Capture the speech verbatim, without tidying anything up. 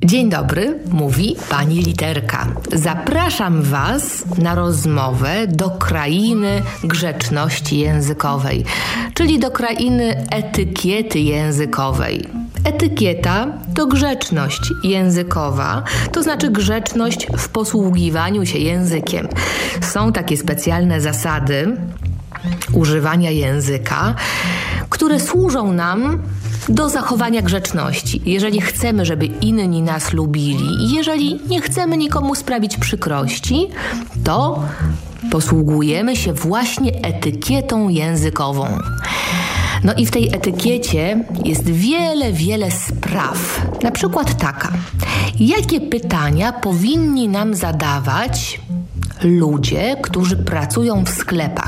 Dzień dobry, mówi pani Literka. Zapraszam Was na rozmowę do krainy grzeczności językowej, czyli do krainy etykiety językowej. Etykieta to grzeczność językowa, to znaczy grzeczność w posługiwaniu się językiem. Są takie specjalne zasady używania języka, które służą nam do zachowania grzeczności. Jeżeli chcemy, żeby inni nas lubili i jeżeli nie chcemy nikomu sprawić przykrości, to posługujemy się właśnie etykietą językową. No i w tej etykiecie jest wiele, wiele spraw. Na przykład taka. Jakie pytania powinni nam zadawać ludzie, którzy pracują w sklepach?